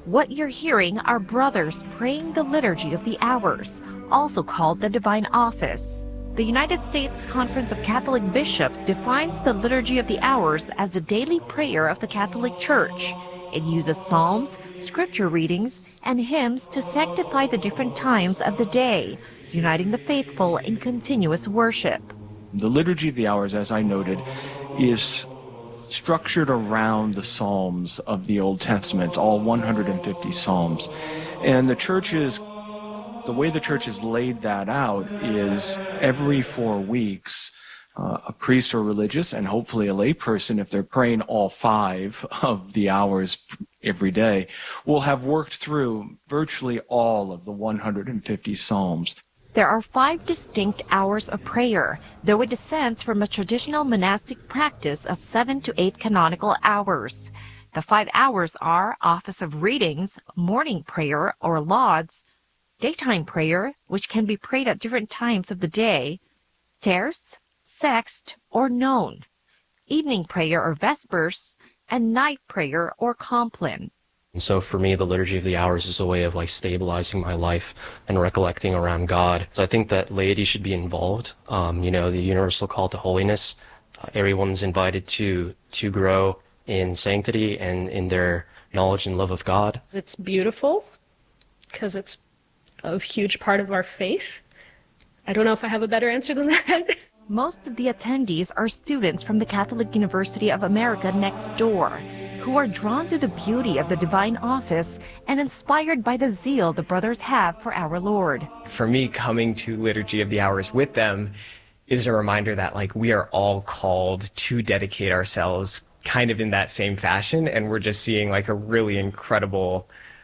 What you're hearing are brothers praying the Liturgy of the Hours, also called the Divine Office. The United States Conference of Catholic Bishops defines the Liturgy of the Hours as a daily prayer of the Catholic Church. It uses psalms, scripture readings, and hymns to sanctify the different times of the day, uniting the faithful in continuous worship. The Liturgy of the Hours, as I noted, is structured around the Psalms of the Old Testament, all 150 Psalms. And the way the Church has laid that out is every 4 weeks, a priest or religious, and hopefully a lay person, if they're praying all 5 of the hours every day, will have worked through virtually all of the 150 Psalms. There are 5 distinct hours of prayer, though it descends from a traditional monastic practice of 7 to 8 canonical hours. The 5 hours are Office of Readings, Morning Prayer or Lauds, Daytime Prayer, which can be prayed at different times of the day, Terce, Sext, or None, Evening Prayer or Vespers, and Night Prayer or Compline. And so for me, the Liturgy of the Hours is a way of stabilizing my life and recollecting around God. So I think that laity should be involved. The universal call to holiness. Everyone's invited to grow in sanctity and in their knowledge and love of God. It's beautiful because it's a huge part of our faith. I don't know if I have a better answer than that. Most of the attendees are students from the Catholic University of America next door, who are drawn to the beauty of the Divine Office and inspired by the zeal the brothers have for our Lord. For me, coming to Liturgy of the Hours with them is a reminder that we are all called to dedicate ourselves kind of in that same fashion, and we're just seeing a really incredible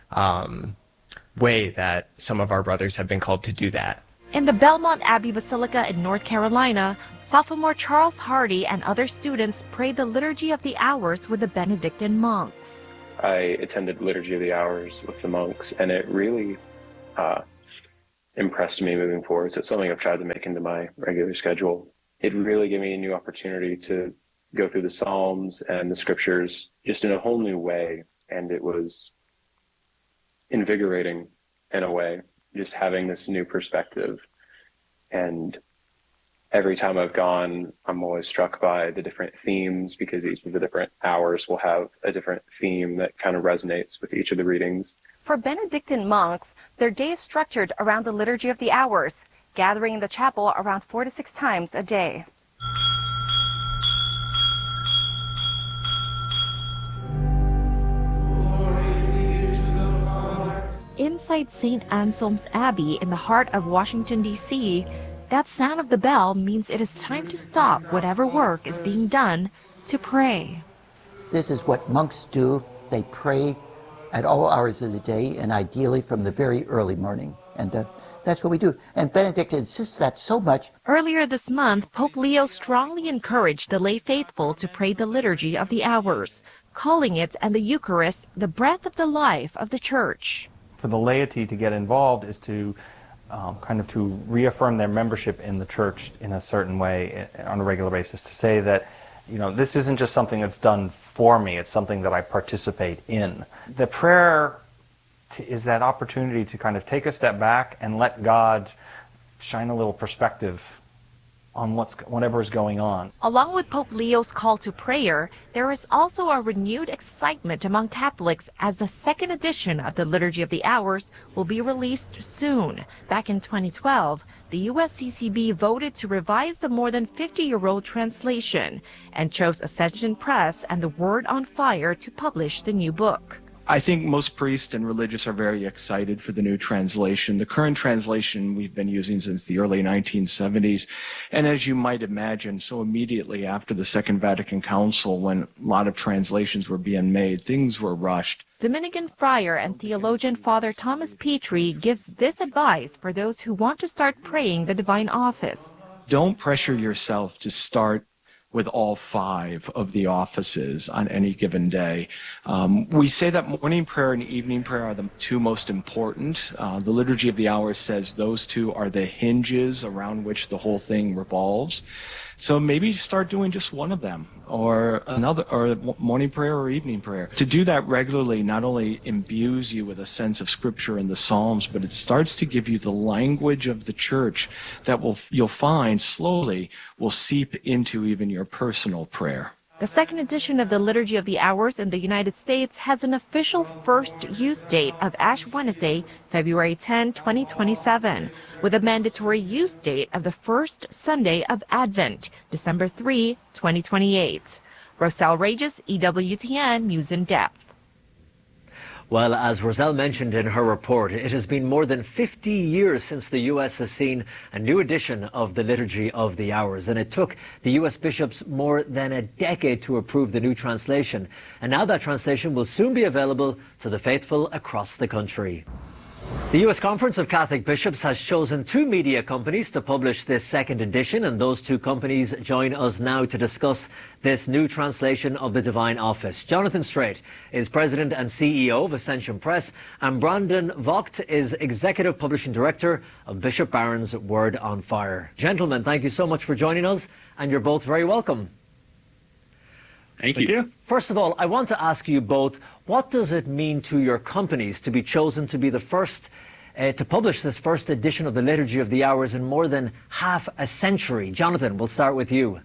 way that some of our brothers have been called to do that. In the Belmont Abbey Basilica in North Carolina, sophomore Charles Hardy and other students prayed the Liturgy of the Hours with the Benedictine monks. I attended Liturgy of the Hours with the monks, and it really impressed me moving forward. So it's something I've tried to make into my regular schedule. It really gave me a new opportunity to go through the Psalms and the Scriptures just in a whole new way, and it was invigorating in a way, just having this new perspective. And every time I've gone, I'm always struck by the different themes, because each of the different hours will have a different theme that kind of resonates with each of the readings. For Benedictine monks, their day is structured around the Liturgy of the Hours, gathering in the chapel around 4 to 6 times a day. Inside St. Anselm's Abbey in the heart of Washington, D.C., that sound of the bell means it is time to stop whatever work is being done to pray. This is what monks do. They pray at all hours of the day, and ideally from the very early morning. And that's what we do. And Benedict insists that so much. Earlier this month, Pope Leo strongly encouraged the lay faithful to pray the Liturgy of the Hours, calling it and the Eucharist the breath of the life of the Church. For the laity to get involved is to to reaffirm their membership in the Church in a certain way on a regular basis, to say that, this isn't just something that's done for me, it's something that I participate in. The prayer is that opportunity to take a step back and let God shine a little perspective on whatever is going on. Along with Pope Leo's call to prayer, there is also a renewed excitement among Catholics as the second edition of the Liturgy of the Hours will be released soon. Back in 2012, the USCCB voted to revise the more than 50-year-old translation and chose Ascension Press and the Word on Fire to publish the new book. I think most priests and religious are very excited for the new translation. The current translation we've been using since the early 1970s. And as you might imagine, so immediately after the Second Vatican Council, when a lot of translations were being made, things were rushed. Dominican friar and theologian Father Thomas Petrie gives this advice for those who want to start praying the Divine Office. Don't pressure yourself to start with all 5 of the offices on any given day. We say that morning prayer and evening prayer are the 2 most important. The Liturgy of the Hours says those 2 are the hinges around which the whole thing revolves. So maybe start doing just one of them, or another, or morning prayer or evening prayer. To do that regularly not only imbues you with a sense of Scripture and the Psalms, but it starts to give you the language of the church that you'll find slowly will seep into even your personal prayer. The second edition of the Liturgy of the Hours in the United States has an official first use date of Ash Wednesday, February 10, 2027, with a mandatory use date of the first Sunday of Advent, December 3, 2028. Roselle Regis, EWTN News in Depth. Well, as Roselle mentioned in her report, it has been more than 50 years since the U.S. has seen a new edition of the Liturgy of the Hours, and it took the U.S. bishops more than a decade to approve the new translation. And now that translation will soon be available to the faithful across the country. The U.S. Conference of Catholic Bishops has chosen 2 media companies to publish this second edition, and those 2 companies join us now to discuss this new translation of the Divine Office. Jonathan Strait is President and CEO of Ascension Press, and Brandon Vogt is Executive Publishing Director of Bishop Barron's Word on Fire. Gentlemen, thank you so much for joining us, and you're both very welcome. Thank you. First of all, I want to ask you both, what does it mean to your companies to be chosen to be the first to publish this first edition of the Liturgy of the Hours in more than half a century? Jonathan, we'll start with you.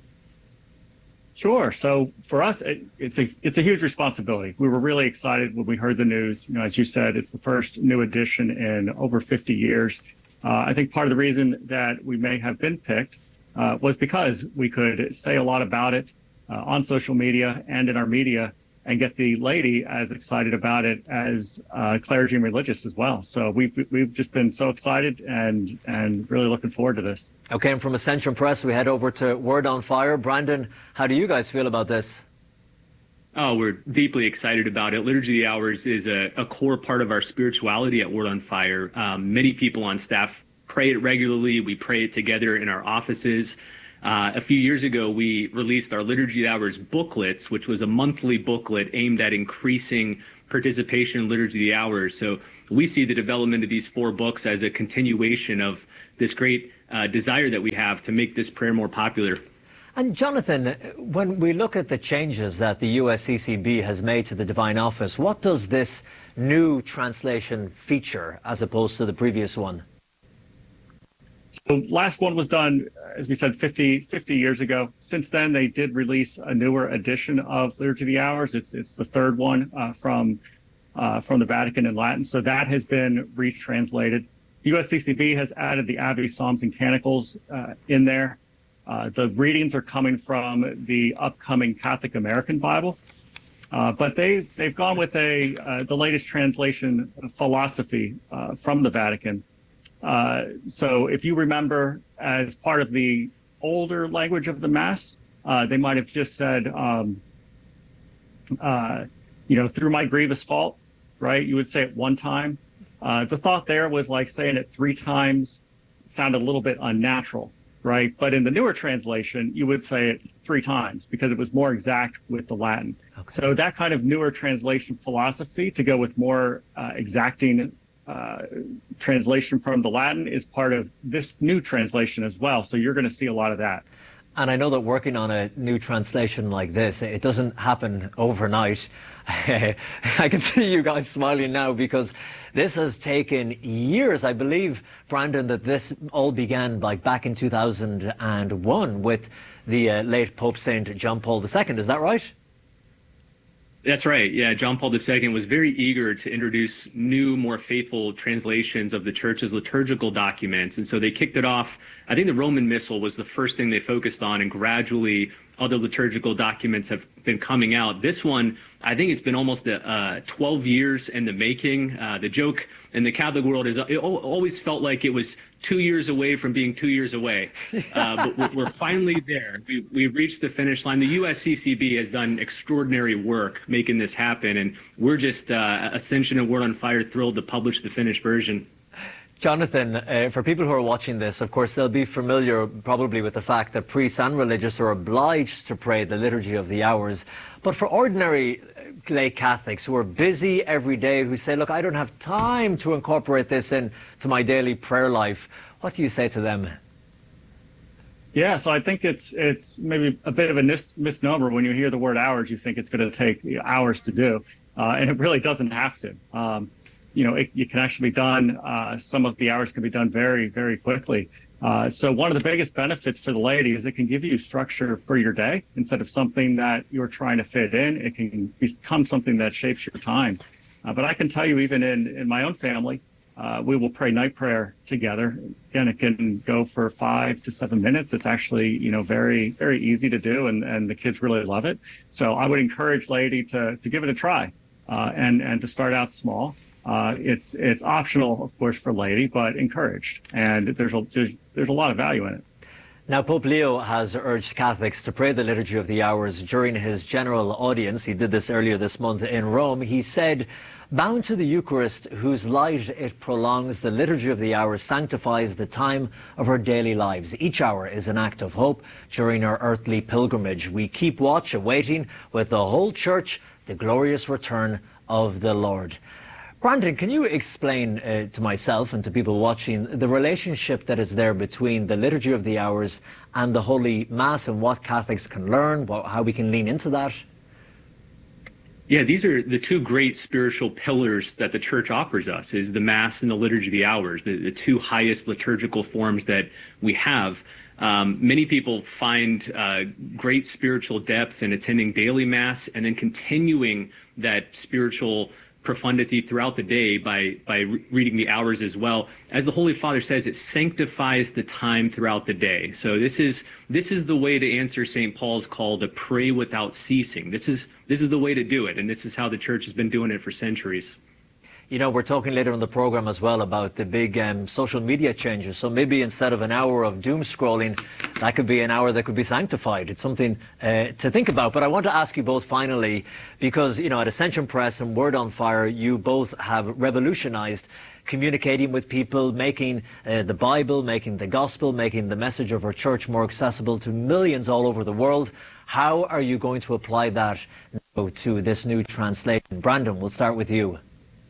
Sure. So for us, it's a huge responsibility. We were really excited when we heard the news. You know, as you said, it's the first new edition in over 50 years. I think part of the reason that we may have been picked was because we could say a lot about it on social media and in our media, and get the laity as excited about it as clergy and religious as well. So we've just been so excited and really looking forward to this. Okay, and from Ascension Press, we head over to Word on Fire. Brandon, how do you guys feel about this? Oh, we're deeply excited about it. Liturgy of the Hours is a core part of our spirituality at Word on Fire. Many people on staff pray it regularly. We pray it together in our offices. A few years ago, we released our Liturgy of the Hours booklets, which was a monthly booklet aimed at increasing participation in Liturgy of the Hours. So we see the development of these 4 books as a continuation of this great desire that we have to make this prayer more popular. And Jonathan, when we look at the changes that the USCCB has made to the Divine Office, what does this new translation feature as opposed to the previous one? So last one was done, as we said, 50 years ago. Since then, they did release a newer edition of Liturgy of the Hours. It's the 3rd one from the Vatican in Latin. So that has been retranslated. USCCB has added the Abbey Psalms and Canticles in there. The readings are coming from the upcoming Catholic American Bible. But they've gone with the latest translation philosophy from the Vatican. So if you remember, as part of the older language of the Mass, they might have just said, through my grievous fault, right? You would say it one time. The thought there was like saying it 3 times sounded a little bit unnatural, right? But in the newer translation, you would say it 3 times because it was more exact with the Latin. Okay. So that kind of newer translation philosophy to go with more exacting translation from the Latin is part of this new translation as well. So you're going to see a lot of that. And I know that working on a new translation like this, it doesn't happen overnight. I can see you guys smiling now because this has taken years. I believe, Brandon, that this all began like back in 2001 with the late Pope St. John Paul II. Is that right? That's right. Yeah, John Paul II was very eager to introduce new, more faithful translations of the Church's liturgical documents. And so they kicked it off. I think the Roman Missal was the first thing they focused on, and gradually other liturgical documents have been coming out. This one, I think it's been almost 12 years in the making. The joke in the Catholic world is it always felt like it was 2 years away from being 2 years away. But we're finally there. We've reached the finish line. The USCCB has done extraordinary work making this happen, and we're just Ascension and Word on Fire thrilled to publish the finished version. Jonathan, for people who are watching this, of course, they'll be familiar probably with the fact that priests and religious are obliged to pray the Liturgy of the Hours. But for ordinary lay Catholics who are busy every day, who say, look, I don't have time to incorporate this into my daily prayer life, what do you say to them? Yeah, so I think it's maybe a bit of a misnomer. When you hear the word hours, you think it's going to take hours to do, and it really doesn't have to. It can actually be done. Some of the hours can be done very, very quickly. So one of the biggest benefits for the laity is it can give you structure for your day. Instead of something that you're trying to fit in, it can become something that shapes your time. But I can tell you, even in my own family, we will pray night prayer together. Again, it can go for 5 to 7 minutes. It's actually, very, very easy to do, and the kids really love it. So I would encourage laity to give it a try, and to start out small. It's optional, of course, for laity, but encouraged, and there's a lot of value in it. Now, Pope Leo has urged Catholics to pray the Liturgy of the Hours during his general audience. He did this earlier this month in Rome. He said, bound to the Eucharist, whose light it prolongs, the Liturgy of the Hours sanctifies the time of our daily lives. Each hour is an act of hope during our earthly pilgrimage. We keep watch, awaiting with the whole Church the glorious return of the Lord. Brandon, can you explain to myself and to people watching the relationship that is there between the Liturgy of the Hours and the Holy Mass, and what Catholics can learn, how we can lean into that? Yeah, these are the two great spiritual pillars that the Church offers us, is the Mass and the Liturgy of the Hours, the two highest liturgical forms that we have. Many people find great spiritual depth in attending daily Mass and then continuing that spiritual profundity throughout the day by reading the hours as well. As the Holy Father says, it sanctifies the time throughout the day. So this is the way to answer St. Paul's call to pray without ceasing. This is the way to do it, and this is how the Church has been doing it for centuries. We're talking later in the program as well about the big social media changes. So maybe instead of an hour of doom scrolling, that could be an hour that could be sanctified. It's something to think about. But I want to ask you both finally, because, at Ascension Press and Word on Fire, you both have revolutionized communicating with people, making the Bible, making the Gospel, making the message of our Church more accessible to millions all over the world. How are you going to apply that to this new translation? Brandon, we'll start with you.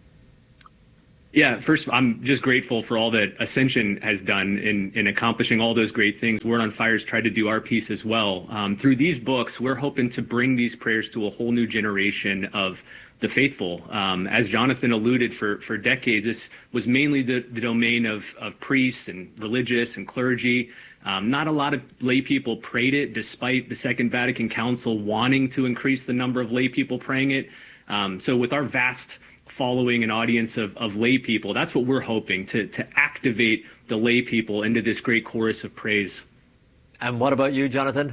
Yeah, first, I'm just grateful for all that Ascension has done in accomplishing all those great things. Word on Fire's tried to do our piece as well. Through these books, we're hoping to bring these prayers to a whole new generation of the faithful. As Jonathan alluded, for decades, this was mainly the domain of priests and religious and clergy. Not a lot of lay people prayed it, despite the Second Vatican Council wanting to increase the number of lay people praying it. So with our vast following an audience of lay people, that's what we're hoping to activate the lay people into this great chorus of praise. And what about you, Jonathan?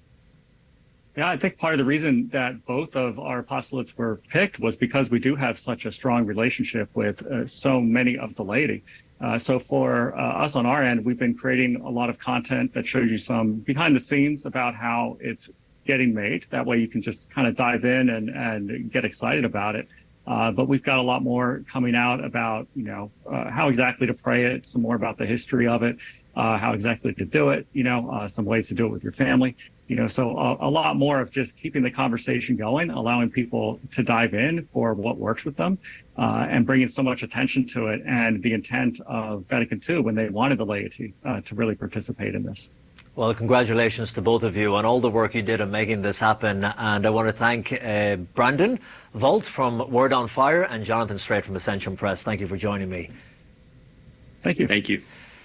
Yeah, I think part of the reason that both of our apostolates were picked was because we do have such a strong relationship with so many of the laity. So for us on our end, we've been creating a lot of content that shows you some behind the scenes about how it's getting made. That way you can just kind of dive in and get excited about it. But we've got a lot more coming out about, how exactly to pray it, some more about the history of it, how exactly to do it, some ways to do it with your family, so a lot more of just keeping the conversation going, allowing people to dive in for what works with them, and bringing so much attention to it, and the intent of Vatican II when they wanted the laity to really participate in this. Well, congratulations to both of you on all the work you did in making this happen. And I want to thank Brandon Volt from Word on Fire and Jonathan Strait from Ascension Press. Thank you for joining me. Thank you. Thank you.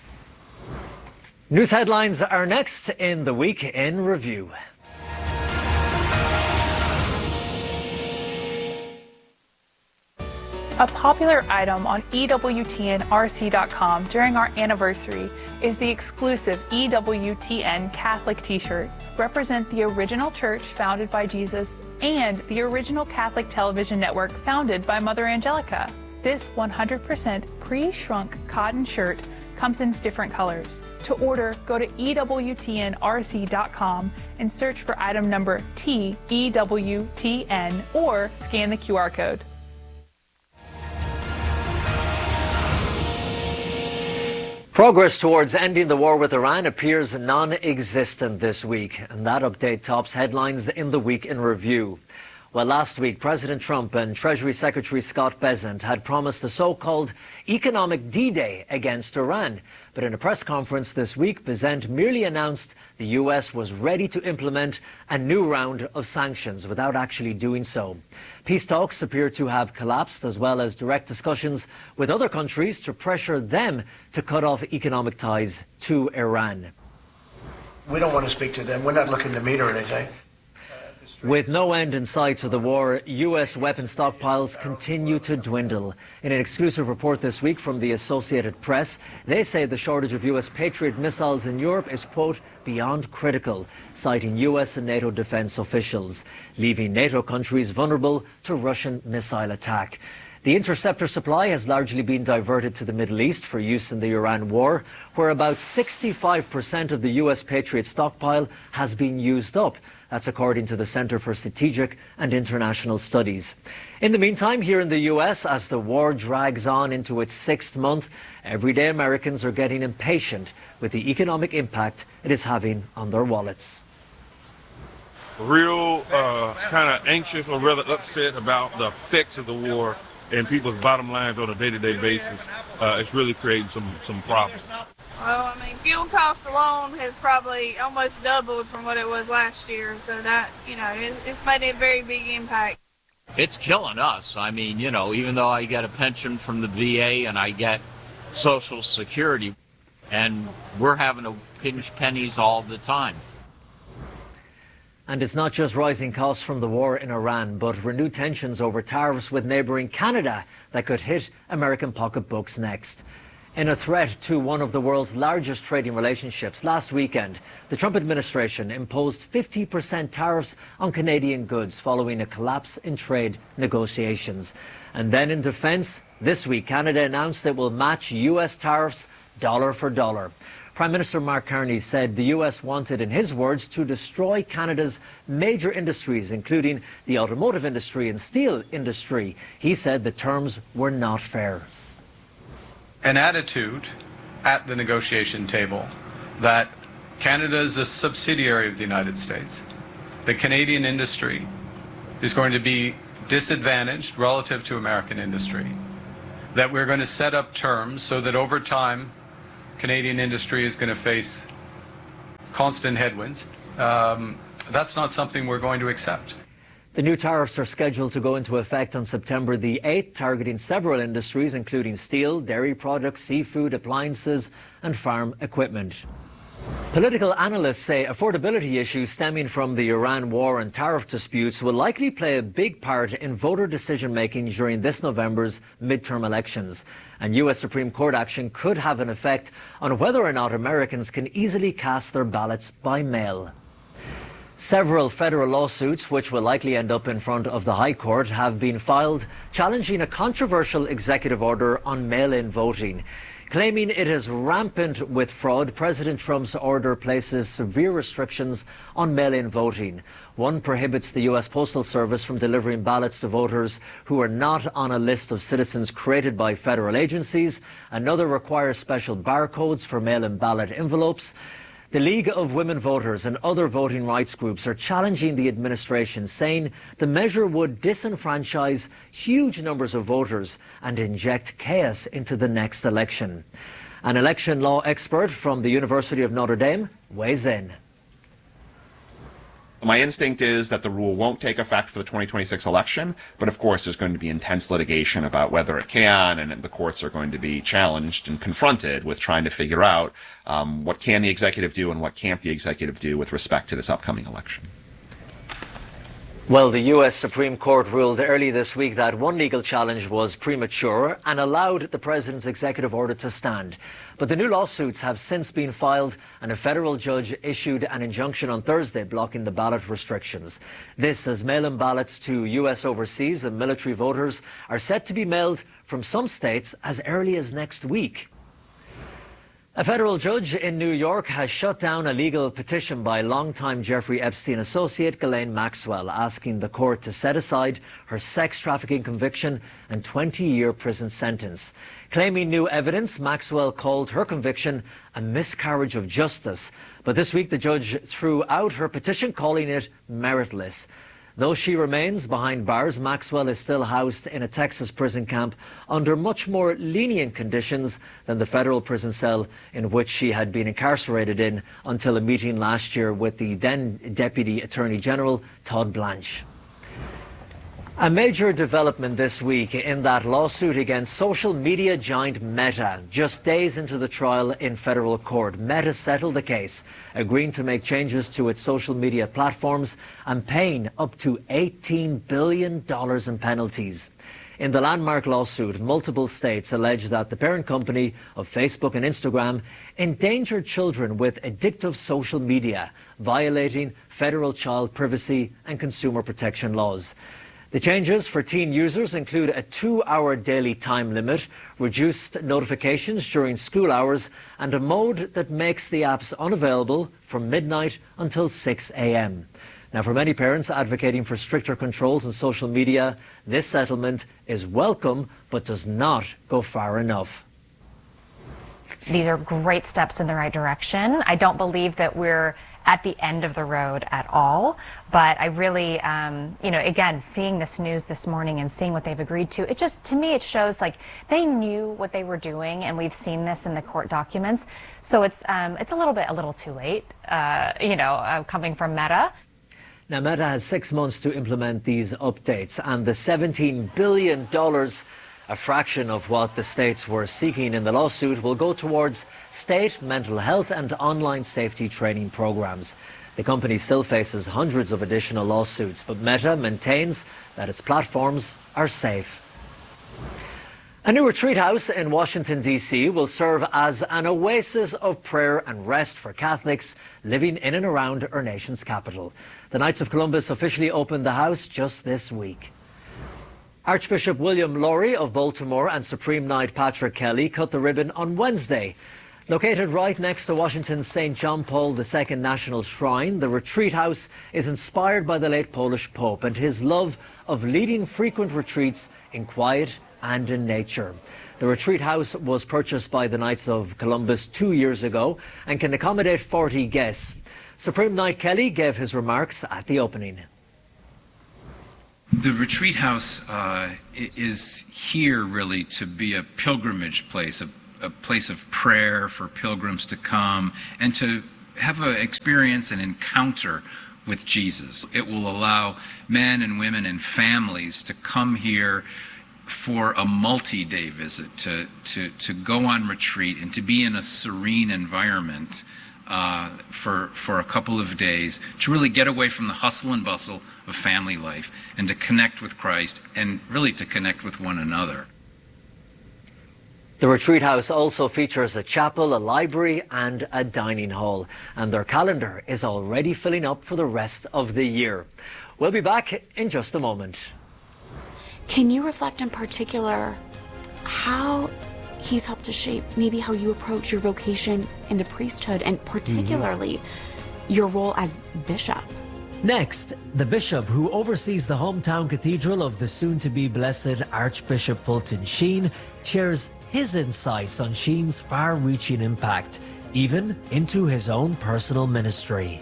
News headlines are next in the Week in Review. A popular item on EWTNRC.com during our anniversary is the exclusive EWTN Catholic t-shirt. Represent the original church founded by Jesus and the original Catholic television network founded by Mother Angelica. This 100% pre-shrunk cotton shirt comes in different colors. To order, go to EWTNRC.com and search for item number TEWTN or scan the QR code. Progress towards ending the war with Iran appears non-existent this week, and that update tops headlines in the week in review. Well, last week, President Trump and Treasury Secretary Scott Bessent had promised a so-called economic D-Day against Iran. But in a press conference this week, Bessent merely announced the U.S. was ready to implement a new round of sanctions without actually doing so. Peace talks appear to have collapsed, as well as direct discussions with other countries to pressure them to cut off economic ties to Iran. We don't want to speak to them. We're not looking to meet or anything. With no end in sight to the war, U.S. weapon stockpiles continue to dwindle. In an exclusive report this week from the Associated Press, they say the shortage of U.S. Patriot missiles in Europe is, quote, beyond critical, citing U.S. and NATO defense officials, leaving NATO countries vulnerable to Russian missile attack. The interceptor supply has largely been diverted to the Middle East for use in the Iran war, where about 65% of the U.S. Patriot stockpile has been used up. That's according to the Center for Strategic and International Studies. In the meantime, here in the U.S., as the war drags on into its 6th month, everyday Americans are getting impatient with the economic impact it is having on their wallets. Real kind of anxious or rather upset about the effects of the war and people's bottom lines on a day-to-day basis. It's really creating some problems. Well, I mean, fuel cost alone has probably almost doubled from what it was last year. So that, it's made a very big impact. It's killing us. I mean, even though I get a pension from the VA and I get Social Security, and we're having to pinch pennies all the time. And it's not just rising costs from the war in Iran, but renewed tensions over tariffs with neighbouring Canada that could hit American pocketbooks next. In a threat to one of the world's largest trading relationships, last weekend, the Trump administration imposed 50% tariffs on Canadian goods following a collapse in trade negotiations. And then in defence, this week, Canada announced it will match U.S. tariffs dollar for dollar. Prime Minister Mark Carney said the U.S. wanted, in his words, to destroy Canada's major industries, including the automotive industry and steel industry. He said the terms were not fair. An attitude at the negotiation table that Canada is a subsidiary of the United States. The Canadian industry is going to be disadvantaged relative to American industry. That we're going to set up terms so that over time, Canadian industry is going to face constant headwinds. That's not something we're going to accept. The new tariffs are scheduled to go into effect on September the 8th, targeting several industries, including steel, dairy products, seafood, appliances, and farm equipment. Political analysts say affordability issues stemming from the Iran war and tariff disputes will likely play a big part in voter decision-making during this November's midterm elections. And U.S. Supreme Court action could have an effect on whether or not Americans can easily cast their ballots by mail. Several federal lawsuits, which will likely end up in front of the High Court, have been filed challenging a controversial executive order on mail-in voting. Claiming it is rampant with fraud, President Trump's order places severe restrictions on mail-in voting. One prohibits the U.S. Postal Service from delivering ballots to voters who are not on a list of citizens created by federal agencies. Another requires special barcodes for mail-in ballot envelopes. The League of Women Voters and other voting rights groups are challenging the administration, saying the measure would disenfranchise huge numbers of voters and inject chaos into the next election. An election law expert from the University of Notre Dame weighs in. My instinct is that the rule won't take effect for the 2026 election, but of course there's going to be intense litigation about whether it can, and the courts are going to be challenged and confronted with trying to figure out what can the executive do and what can't the executive do with respect to this upcoming election. Well, the U.S. Supreme Court ruled early this week that one legal challenge was premature and allowed the president's executive order to stand. But the new lawsuits have since been filed, and a federal judge issued an injunction on Thursday blocking the ballot restrictions. This as mail-in ballots to U.S. overseas and military voters are set to be mailed from some states as early as next week. A federal judge in New York has shut down a legal petition by longtime Jeffrey Epstein associate Ghislaine Maxwell, asking the court to set aside her sex trafficking conviction and 20-year prison sentence. Claiming new evidence, Maxwell called her conviction a miscarriage of justice. But this week, the judge threw out her petition, calling it meritless. Though she remains behind bars, Maxwell is still housed in a Texas prison camp under much more lenient conditions than the federal prison cell in which she had been incarcerated in until a meeting last year with the then Deputy Attorney General, Todd Blanche. A major development this week in that lawsuit against social media giant Meta. Just days into the trial in federal court, Meta settled the case, agreeing to make changes to its social media platforms and paying up to $18 billion in penalties. In the landmark lawsuit, multiple states allege that the parent company of Facebook and Instagram endangered children with addictive social media, violating federal child privacy and consumer protection laws. The changes for teen users include a 2-hour daily time limit, reduced notifications during school hours, and a mode that makes the apps unavailable from midnight until 6 a.m. Now, for many parents advocating for stricter controls on social media, this settlement is welcome but does not go far enough. These are great steps in the right direction. I don't believe that we're at the end of the road at all, but I really, again, seeing this news this morning and seeing what they've agreed to, to me, it shows like they knew what they were doing, and we've seen this in the court documents. So it's a little too late, coming from Meta. Now, Meta has 6 months to implement these updates, and the $17 billion, a fraction of what the states were seeking in the lawsuit, will go towards state mental health and online safety training programs. The company still faces hundreds of additional lawsuits, but Meta maintains that its platforms are safe. A new retreat house in Washington, D.C. will serve as an oasis of prayer and rest for Catholics living in and around our nation's capital. The Knights of Columbus officially opened the house just this week. Archbishop William Lori of Baltimore and Supreme Knight Patrick Kelly cut the ribbon on Wednesday. Located right next to Washington's St. John Paul II National Shrine, the retreat house is inspired by the late Polish Pope and his love of leading frequent retreats in quiet and in nature. The retreat house was purchased by the Knights of Columbus 2 years ago and can accommodate 40 guests. Supreme Knight Kelly gave his remarks at the opening. The retreat house is here really to be a pilgrimage place, a place of prayer for pilgrims to come and to have an experience, an encounter with Jesus. It will allow men and women and families to come here for a multi-day visit, to go on retreat and to be in a serene environment for a couple of days, to really get away from the hustle and bustle of family life and to connect with Christ and really to connect with one another. The retreat house also features a chapel, a library and a dining hall, and their calendar is already filling up for the rest of the year. We'll be back in just a moment. Can you reflect in particular how he's helped to shape maybe how you approach your vocation in the priesthood and particularly your role as bishop? Next, the bishop who oversees the hometown cathedral of the soon-to-be blessed Archbishop Fulton Sheen shares his insights on Sheen's far-reaching impact, even into his own personal ministry.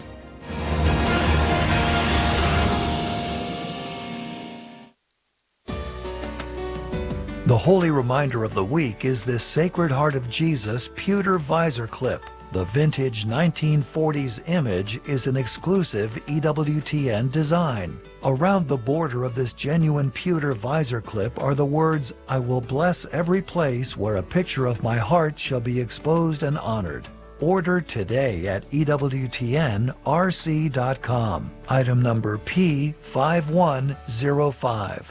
The holy reminder of the week is this Sacred Heart of Jesus pewter visor clip. The vintage 1940s image is an exclusive EWTN design. Around the border of this genuine pewter visor clip are the words, "I will bless every place where a picture of my heart shall be exposed and honored." Order today at EWTNRC.com. Item number P5105.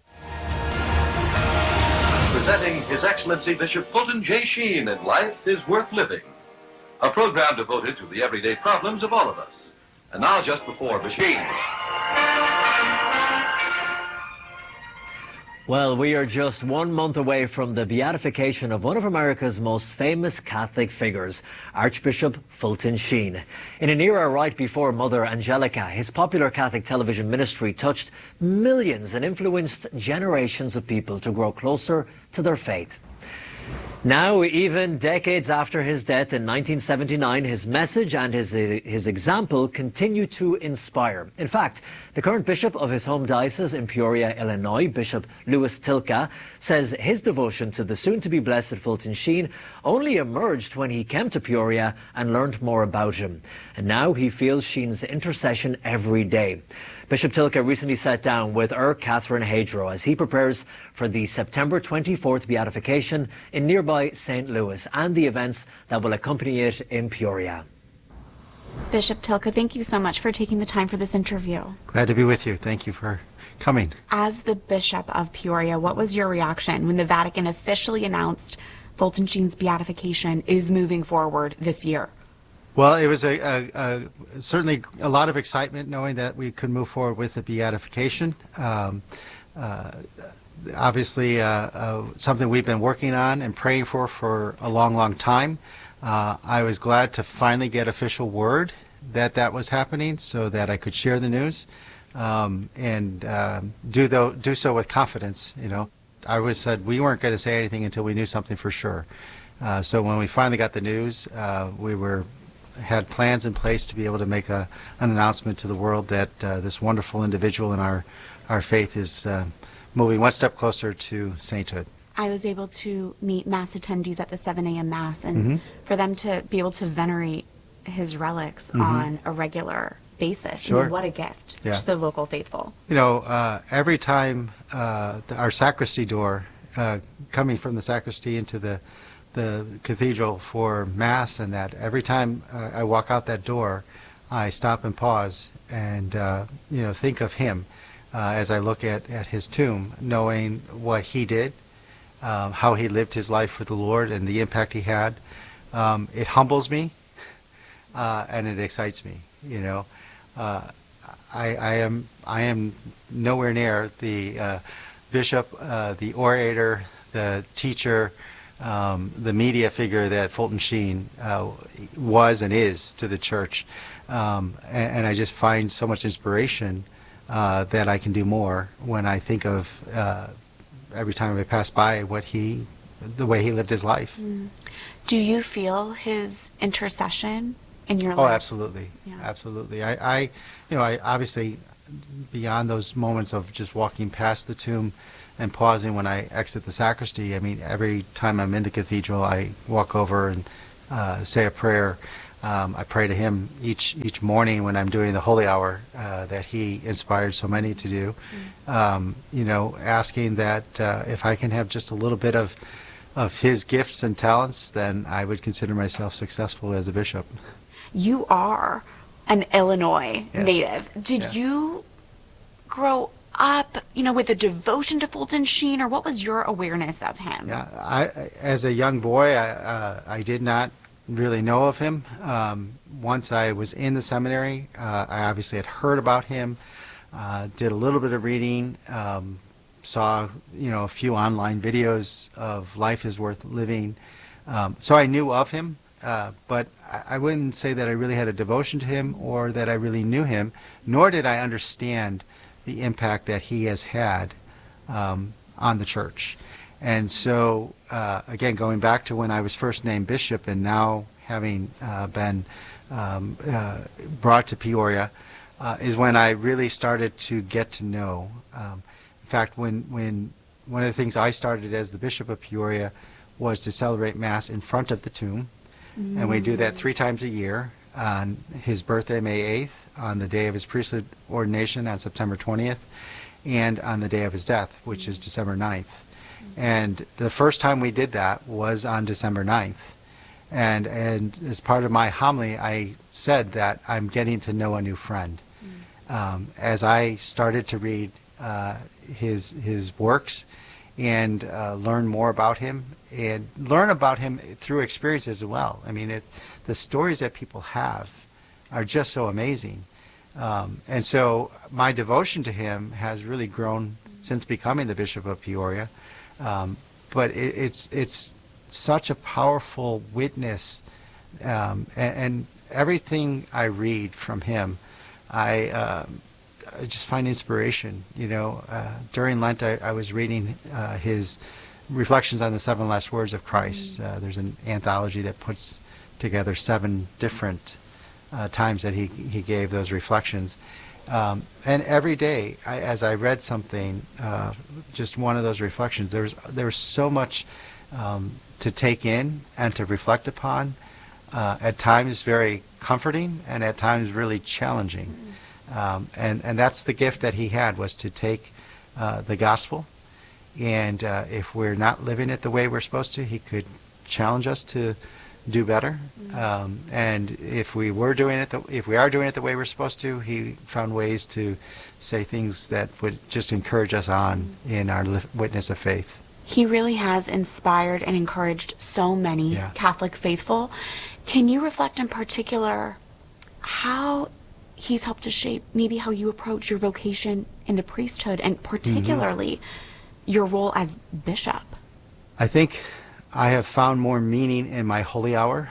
Presenting His Excellency Bishop Fulton J. Sheen in Life is Worth Living, a program devoted to the everyday problems of all of us. And now, just before Bishop Sheen. Well, we are just 1 month away from the beatification of one of America's most famous Catholic figures, Archbishop Fulton Sheen. In an era right before Mother Angelica, his popular Catholic television ministry touched millions and influenced generations of people to grow closer to their faith. Now, even decades after his death in 1979, his message and his example continue to inspire. In fact, the current bishop of his home diocese in Peoria, Illinois, Bishop Louis Tilka, says his devotion to the soon-to-be blessed Fulton Sheen only emerged when he came to Peoria and learned more about him. And now he feels Sheen's intercession every day. Bishop Tilka recently sat down with Catherine Hadro as he prepares for the September 24th beatification in nearby St. Louis and the events that will accompany it in Peoria. Bishop Tilka, thank you so much for taking the time for this interview. Glad to be with you. Thank you for coming. As the Bishop of Peoria, what was your reaction when the Vatican officially announced Fulton Sheen's beatification is moving forward this year? Well, it was certainly a lot of excitement knowing that we could move forward with the beatification. Obviously, something we've been working on and praying for a long, long time. I was glad to finally get official word that that was happening so that I could share the news and do so with confidence. You know, I always said we weren't going to say anything until we knew something for sure. So when we finally got the news, we had plans in place to be able to make an announcement to the world that this wonderful individual in our faith is moving one step closer to sainthood. I was able to meet Mass attendees at the 7 a.m. Mass, and for them to be able to venerate his relics on a regular basis. Sure. I mean, what a gift to the local faithful. You know, every time our sacristy door, coming from the sacristy into the cathedral for Mass, and that every time I walk out that door, I stop and pause and think of him as I look at his tomb, knowing what he did, how he lived his life for the Lord, and the impact he had. It humbles me and it excites me. You know, I am nowhere near the bishop, the orator, the teacher, the media figure that Fulton Sheen was and is to the church, and I just find so much inspiration that I can do more when I think of every time I pass by the way he lived his life. Do you feel his intercession in your life? Oh, absolutely, absolutely. I obviously, beyond those moments of just walking past the tomb and pausing when I exit the sacristy, I mean, every time I'm in the cathedral, I walk over and say a prayer. I pray to him each morning when I'm doing the Holy Hour that he inspired so many to do. Asking that if I can have just a little bit of his gifts and talents, then I would consider myself successful as a bishop. You are an Illinois native. Did you grow up, with a devotion to Fulton Sheen, or what was your awareness of him? Yeah, as a young boy, I did not really know of him. Once I was in the seminary, I obviously had heard about him, did a little bit of reading, saw a few online videos of Life is Worth Living. So I knew of him, but I wouldn't say that I really had a devotion to him or that I really knew him, nor did I understand the impact that he has had on the church. And so, again, going back to when I was first named bishop and now having been brought to Peoria, is when I really started to get to know. In fact, when one of the things I started as the bishop of Peoria was to celebrate Mass in front of the tomb, and we do that 3 times a year. On his birthday, May 8th, on the day of his priesthood ordination on September 20th, and on the day of his death, which is December 9th. And the first time we did that was on December 9th. And as part of my homily, I said that I'm getting to know a new friend. As I started to read his works and learn more about him, and learn about him through experience as well. I mean, the stories that people have are just so amazing. And so my devotion to him has really grown since becoming the Bishop of Peoria. But it's such a powerful witness, and everything I read from him, I just find inspiration. During Lent, I was reading his Reflections on the Seven Last Words of Christ. There's an anthology that puts together 7 different times that he gave those reflections. And every day, as I read something, just one of those reflections, there was so much to take in and to reflect upon. At times very comforting, and at times really challenging. And that's the gift that he had, was to take the gospel, and if we're not living it the way we're supposed to, he could challenge us to do better. And if we are doing it the way we're supposed to, he found ways to say things that would just encourage us on in our witness of faith. He really has inspired and encouraged so many Catholic faithful. Can you reflect in particular how he's helped to shape maybe how you approach your vocation in the priesthood, and particularly your role as bishop? I think I have found more meaning in my holy hour,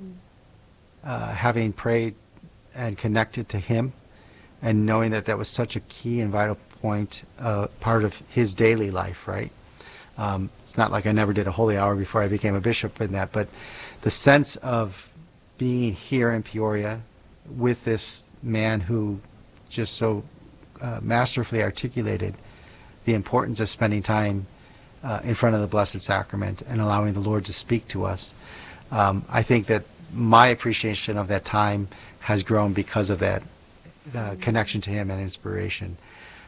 having prayed and connected to him, and knowing that that was such a key and vital point, part of his daily life, right? It's not like I never did a holy hour before I became a bishop in that, but the sense of being here in Peoria with this man who just so masterfully articulated the importance of spending time in front of the Blessed Sacrament and allowing the Lord to speak to us. I think that my appreciation of that time has grown because of that connection to him and inspiration.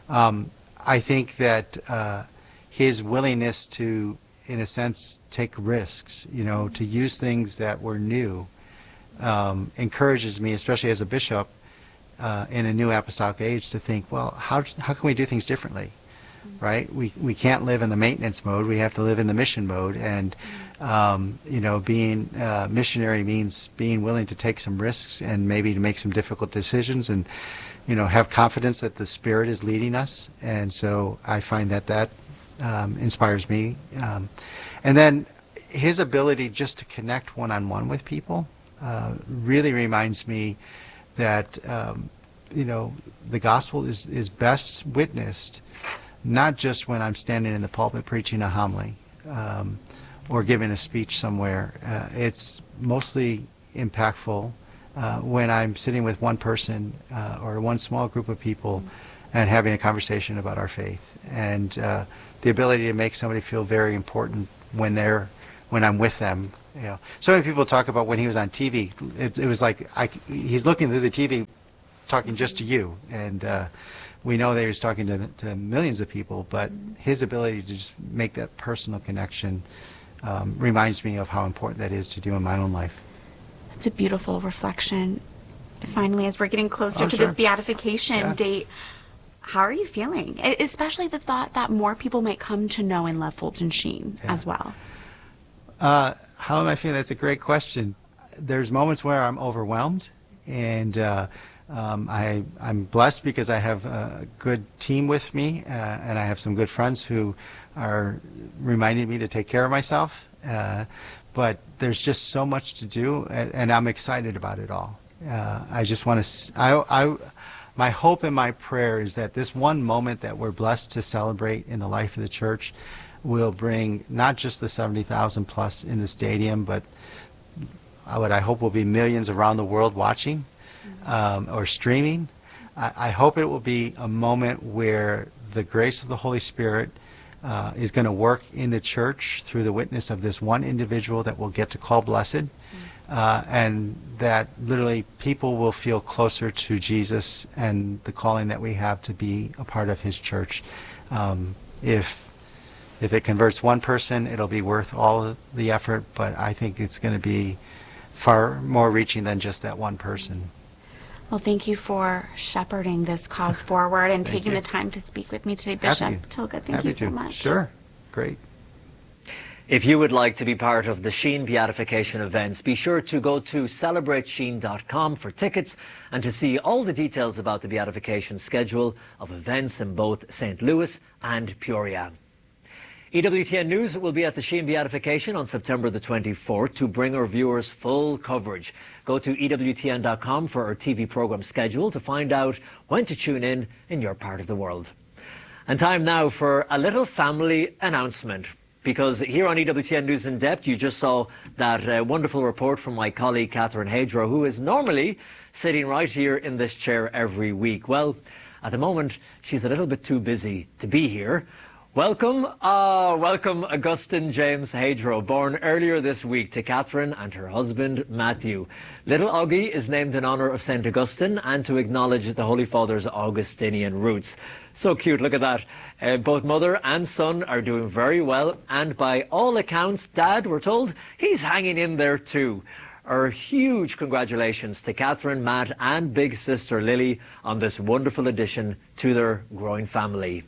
I think that his willingness to, in a sense, take risks, to use things that were new, encourages me, especially as a bishop in a new apostolic age, to think, well, how can we do things differently, right? We can't live in the maintenance mode. We have to live in the mission mode. And, being missionary means being willing to take some risks and maybe to make some difficult decisions and, have confidence that the Spirit is leading us. And so I find that inspires me. And then his ability just to connect one-on-one with people really reminds me that, the gospel is best witnessed not just when I'm standing in the pulpit preaching a homily or giving a speech somewhere. It's mostly impactful when I'm sitting with one person or one small group of people and having a conversation about our faith. And the ability to make somebody feel very important when I'm with them. So many people talk about when he was on TV. It was like he's looking through the TV, talking just to you, and we know that he was talking to millions of people. But his ability to just make that personal connection reminds me of how important that is to do in my own life. It's a beautiful reflection. Finally, as we're getting closer to this beatification date, how are you feeling? Especially the thought that more people might come to know and love Fulton Sheen as well. How am I feeling? That's a great question. There's moments where I'm overwhelmed, and I'm blessed because I have a good team with me, and I have some good friends who are reminding me to take care of myself. But there's just so much to do, and I'm excited about it all. I just want to. My hope and my prayer is that this one moment that we're blessed to celebrate in the life of the church will bring not just the 70,000 plus in the stadium, but what I hope will be millions around the world watching or streaming. I hope it will be a moment where the grace of the Holy Spirit is going to work in the church through the witness of this one individual that we'll get to call blessed, and that literally people will feel closer to Jesus and the calling that we have to be a part of his church. If it converts one person, it'll be worth all the effort, but I think it's going to be far more reaching than just that one person. Well, thank you for shepherding this cause forward and taking the time to speak with me today, Bishop Tilga. Thank you so much. Sure. Great. If you would like to be part of the Sheen beatification events, be sure to go to celebratesheen.com for tickets and to see all the details about the beatification schedule of events in both St. Louis and Peoria. EWTN News will be at the Sheen beatification on September the 24th to bring our viewers full coverage. Go to EWTN.com for our TV program schedule to find out when to tune in your part of the world. And time now for a little family announcement. Because here on EWTN News in Depth, you just saw that wonderful report from my colleague Catherine Hadro, who is normally sitting right here in this chair every week. Well, at the moment, she's a little bit too busy to be here. Welcome Augustine James Hadro, born earlier this week to Catherine and her husband Matthew. Little Augie is named in honor of St. Augustine and to acknowledge the Holy Father's Augustinian roots. So cute, look at that. Both mother and son are doing very well, and by all accounts, Dad, we're told, he's hanging in there too. Our huge congratulations to Catherine, Matt and big sister Lily on this wonderful addition to their growing family.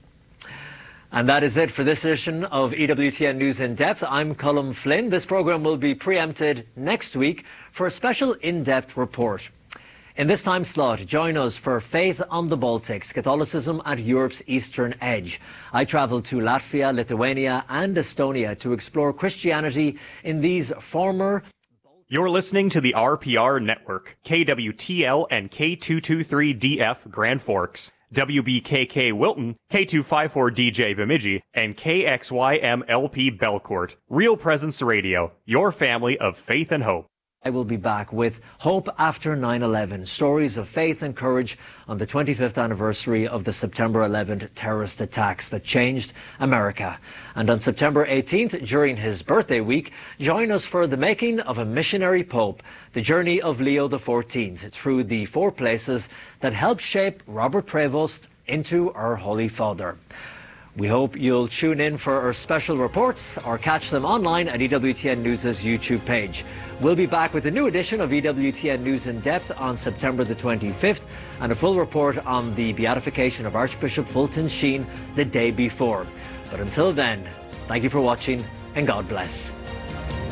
And that is it for this edition of EWTN News in Depth. I'm Colm Flynn. This program will be preempted next week for a special in-depth report. In this time slot, join us for Faith on the Baltics, Catholicism at Europe's Eastern Edge. I travel to Latvia, Lithuania and Estonia to explore Christianity in these former... You're listening to the RPR Network, KWTL and K223DF Grand Forks, WBKK Wilton, K254DJ Bemidji, and KXYMLP Belcourt. Real Presence Radio, your family of faith and hope. I will be back with Hope After 9/11, stories of faith and courage on the 25th anniversary of the September 11th terrorist attacks that changed America. And on September 18th, during his birthday week, join us for the making of a missionary pope, the journey of Leo XIV through the 4 places that helped shape Robert Prevost into our Holy Father. We hope you'll tune in for our special reports or catch them online at EWTN News' YouTube page. We'll be back with a new edition of EWTN News in Depth on September the 25th and a full report on the beatification of Archbishop Fulton Sheen the day before. But until then, thank you for watching and God bless.